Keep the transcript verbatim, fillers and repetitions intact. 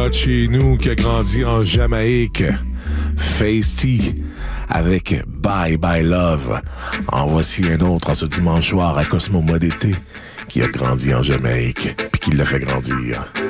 gars de chez nous qui a grandi en Jamaïque, Feisty, avec Bye Bye Love. En voici un autre en ce dimanche soir à Cosmo Modété qui a grandi en Jamaïque puis qui l'a fait grandir.